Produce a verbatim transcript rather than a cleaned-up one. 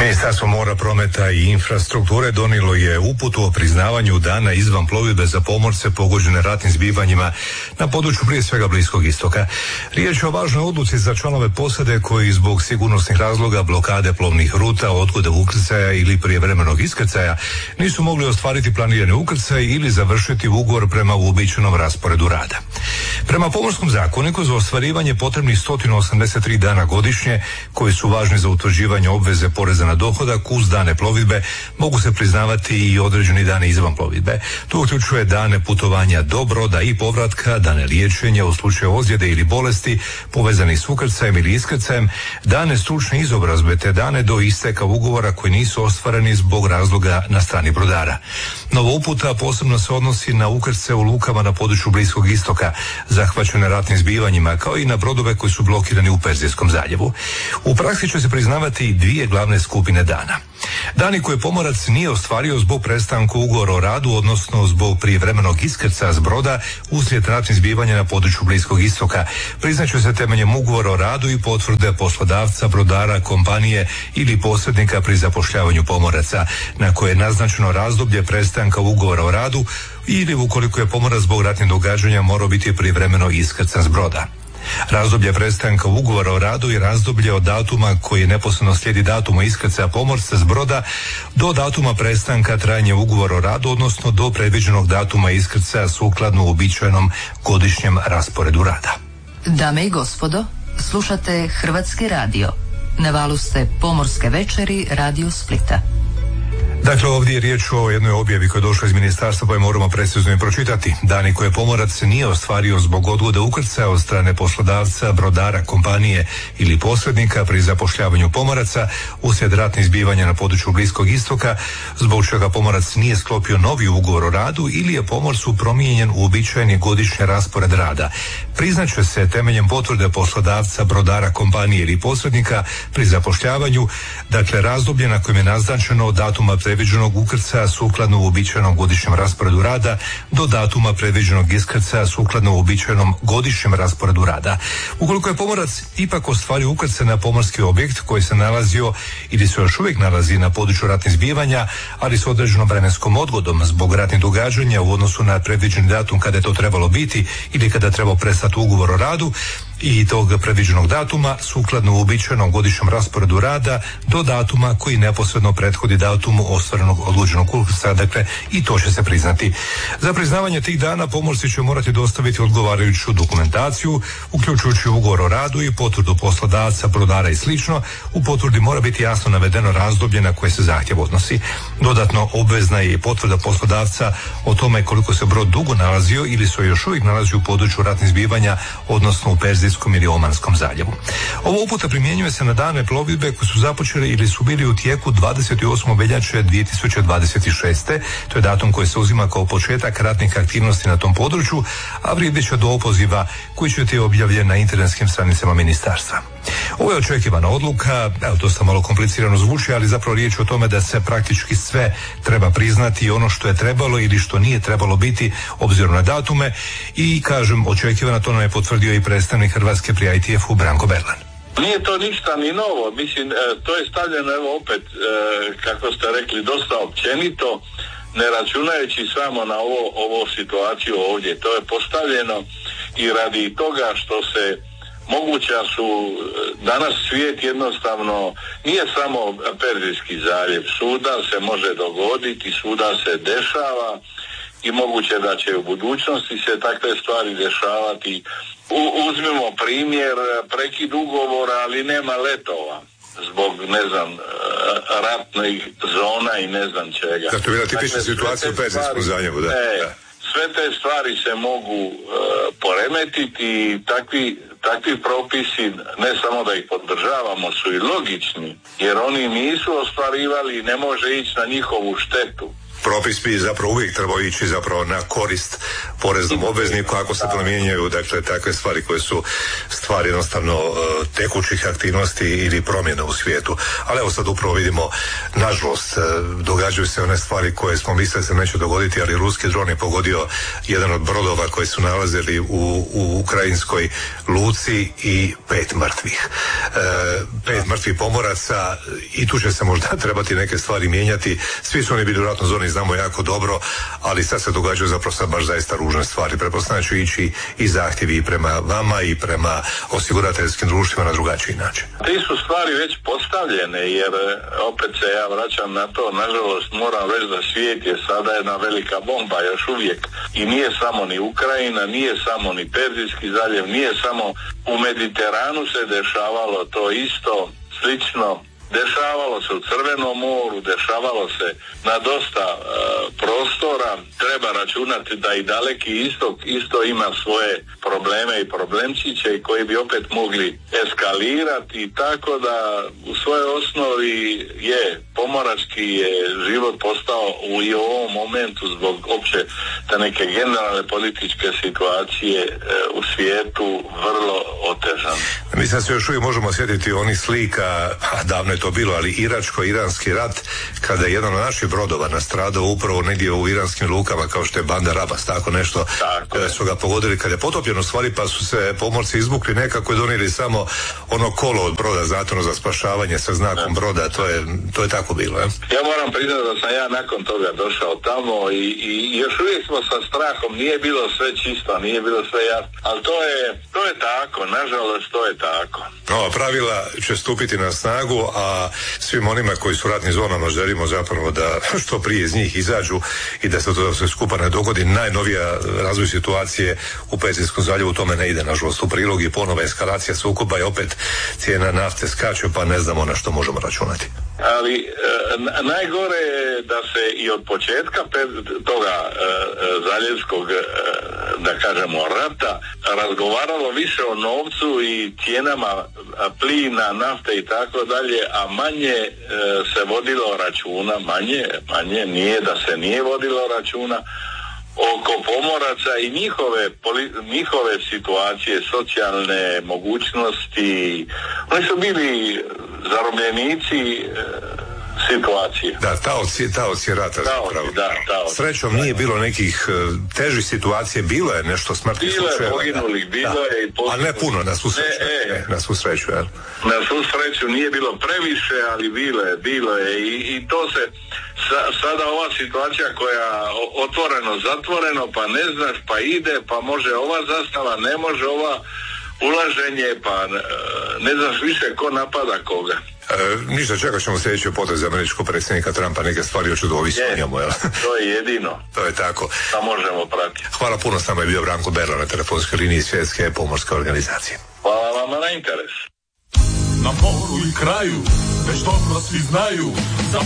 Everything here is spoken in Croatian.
Ministarstvo mora, prometa i infrastrukture donijelo je uputu o priznavanju dana izvan plovidbe za pomorce pogođene ratnim zbivanjima na području prije svega Bliskog istoka. Riječ je o važnoj odluci za članove posade koji zbog sigurnosnih razloga, blokade plovnih ruta, odgode ukrcaja ili prijevremenog iskrcaja nisu mogli ostvariti planirani ukrcaj ili završiti ugovor prema uobičajenom rasporedu rada. Prema Pomorskom zakoniku za ostvarivanje potrebnih sto osamdeset tri dana godišnje koji su važni za utvrđivanje obveze poreza na dohodak uz dane plovidbe mogu se priznavati i određeni dani izvan plovidbe. To uključuje dane putovanja do broda i povratka, dane liječenja u slučaju ozljede ili bolesti povezanih s ukrcajem ili iskrcajem, dane stručne izobrazbe te dane do isteka ugovora koji nisu ostvareni zbog razloga na strani brodara. Nova uputa posebno se odnosi na ukrcaje u lukama na području Bliskog istoka zahvaćene ratnim zbivanjima, kao i na brodove koji su blokirani u Perzijskom zaljevu. U praksi će se priznavati i dvije glavne skupine dana. Dani koje pomorac nije ostvario zbog prestanka ugovora o radu, odnosno zbog prijevremenog iskrcaja s broda uslijed ratnih zbivanja na području Bliskog istoka, priznaće se temeljem ugovora o radu i potvrde poslodavca, brodara, kompanije ili posrednika pri zapošljavanju pomoraca, na koje je naznačeno razdoblje prestanka ugovora o radu ili ukoliko je pomorac zbog ratnih događanja morao biti prijevremeno iskrcan s broda. Razdoblje prestanka ugovora o radu je razdoblje od datuma koji neposredno slijedi datumu iskrcaja pomorca s broda do datuma prestanka trajanja ugovora o radu, odnosno do predviđenog datuma iskrcaja sukladno uobičajenom godišnjem rasporedu rada. Dame i gospodo, slušate Hrvatski radio. Na valu ste Pomorske večeri Radio Splita. Dakle, ovdje je riječ o jednoj objavi koja je došla iz ministarstva, pa je moramo precizno i pročitati. Dani koje pomorac nije ostvario zbog odgode ukrcaja od strane poslodavca, brodara, kompanije ili posrednika pri zapošljavanju pomoraca uslijed ratnih zbivanja na području Bliskog istoka, zbog čega pomorac nije sklopio novi ugovor o radu ili je pomorcu promijenjen uobičajeni godišnji raspored rada. Priznaće se temeljem potvrde poslodavca, brodara, kompanije ili posrednika pri zapošljavanju, dakle razdoblje na kojem je naznačeno od datuma predviđenog ukrcaja sukladno uobičajenom godišnjem rasporedu rada do datuma predviđenog iskrcaja sukladno uobičajenom godišnjem rasporedu rada. Ukoliko je pomorac ipak ostvario ukrcaj na pomorski objekt koji se nalazio ili se još uvijek nalazi na području ratnih zbivanja, ali s određenom vremenskom odgodom zbog ratnih događanja u odnosu na predviđeni datum kada je to trebalo biti ili kada je trebao prestati ugovor o radu i tog predviđenog datuma sukladno uobičajenom godišnjem rasporedu rada do datuma koji neposredno prethodi datumu ostvarenog odlučenog ukrcaja, dakle i to će se priznati. Za priznavanje tih dana pomorci će morati dostaviti odgovarajuću dokumentaciju, uključujući ugovor o radu i potvrdu poslodavca, brodara i slično. U potvrdi mora biti jasno navedeno razdoblje na koje se zahtjev odnosi. Dodatno obvezna je i potvrda poslodavca o tome koliko se brod dugo nalazio ili se još uvijek nalazi u području ratnih zbivanja, odnosno u Perzijskom ili Omanskom zaljevu. Ova uputa primjenjuje se na dane plovidbe koji su započeli ili su bili u tijeku dvadeset osmog veljače dvije tisuće dvadeset šeste. To je datum koji se uzima kao početak ratnih aktivnosti na tom području, a vrijedit će do opoziva koji će biti objavljen na internetskim stranicama ministarstva. Ovo je očekivana odluka, evo dosta malo komplicirano zvuči, ali zapravo riječ je o tome da se praktički sve treba priznati, ono što je trebalo ili što nije trebalo biti obzirom na datume, i kažem očekivana, to nam je potvrdio i predstavnik Hrvatske pri I T F-u Branko Berlan. Nije to ništa ni novo, mislim, to je stavljeno, evo opet, kako ste rekli, dosta općenito, ne računajući samo na ovo, ovo situaciju ovdje. To je postavljeno i radi toga što se moguća su, danas svijet jednostavno nije samo Perzijski zaljev, svuda se može dogoditi, svuda se dešava i moguće da će u budućnosti se takve stvari dešavati. U, uzmimo primjer, prekid ugovora, ali nema letova zbog, ne znam, ratnih zona i ne znam čega. Da, to je bila tipična dakle, situacija u Perzijskom zaljevu, da. Ne, sve te stvari se mogu uh, poremetiti i takvi, takvi propisi, ne samo da ih podržavamo, su i logični, jer oni nisu ostvarivali i ne može ići na njihovu štetu. propis bi zapravo uvijek trebao ići zapravo na korist poreznom obvezniku ako se promjenjuju, dakle, takve stvari koje su stvari jednostavno tekućih aktivnosti ili promjena u svijetu. Ali evo sad upravo vidimo, nažalost, događaju se one stvari koje smo mislili se neće dogoditi, ali ruski dron je pogodio jedan od brodova koji su nalazili u, u ukrajinskoj luci i pet mrtvih. E, pet mrtvih pomoraca, i tu će se možda trebati neke stvari mijenjati. Svi su oni bili u ratnoj zoni, znamo jako dobro, ali sad se događaju zapravo sad baš zaista ružne stvari. Pretpostavljam će ići i zahtjevi i prema vama i prema osigurateljskim društvima na drugačiji način. Te su stvari već postavljene, jer opet se ja vraćam na to, nažalost moram reći da svijet je sada jedna velika bomba još uvijek, i nije samo ni Ukrajina, nije samo ni Perzijski zaljev, nije samo u Mediteranu se dešavalo to isto, slično. Dešavalo se u Crvenom moru, dešavalo se na dosta e, prostora. Treba računati da i Daleki istok isto ima svoje probleme i problemčiće koji bi opet mogli eskalirati, tako da u svojoj osnovi je pomorački je život postao u i ovom momentu zbog opće te neke generalne političke situacije e, u svijetu vrlo otežan. Mi sad se još uvijek možemo sjetiti onih slika, a davno je to bilo, ali iračko-iranski rat, kada je jedan od naših brodova nastradao upravo negdje u iranskim lukama, kao što je Bandar Abbas, tako nešto, kada su ga pogodili, kada je potopljen u stvari, pa su se pomorci izvukli nekako i donijeli samo ono kolo od broda, znate, za spašavanje sa znakom broda, to je, to je tako bilo, je? Ja moram priznati da sam ja nakon toga došao tamo i, i još uvijek smo sa strahom, nije bilo sve čisto, nije bilo sve jasno, ali to je, to je tako, nažalost to je tako. Ova pravila će stupiti na snagu, a svim onima koji su u ratnim zonama želimo zapravo da što prije iz njih izađu i da se to sve skupa ne dogodi. Najnovija razvoj situacije u Perzijskom zaljevu u tome ne ide, nažalost, u prilog i ponova eskalacija sukoba i opet cijena nafte skače, pa ne znamo na što možemo računati. Ali e, najgore je da se i od početka toga e, zaljevskog, e, da kažemo, rata razgovaralo više o novcu i cijenama plina, nafte i tako dalje, a manje e, se vodilo računa, manje, manje nije da se nije vodilo računa oko pomoraca i njihove, njihove situacije, socijalne mogućnosti. Oni su bili zarobljenici e, situacije. Da, taoci, taoci rata zapravo. Da, taoci. Srećom nije bilo nekih uh, težih situacija, bilo je nešto smrtnih slučajeva. Bilo je poginulih, bilo da. je i poginulih. Ali ne puno, na svu sreću. Ne, e, na svu sreću, jel? Na svu sreću nije bilo previše, ali bilo je, bilo je. I, i to se, sa, sada ova situacija koja otvoreno, zatvoreno, pa ne znaš, pa ide, pa može ova zastava, ne može ova ulaženje, pa ne znaš više ko napada koga. E, ništa, čekat ćemo sljedeći potez američkog predsjednika Trumpa, neke stvari hoću da ovisi o njemu, jel? To je jedino. To je tako. Da možemo pratiti. Hvala puno, s nama je bio Branko Berlo na telefonskoj liniji Svjetske pomorske organizacije. Hvala vama na interes. Na moru i kraju, već dobro svi znaju, za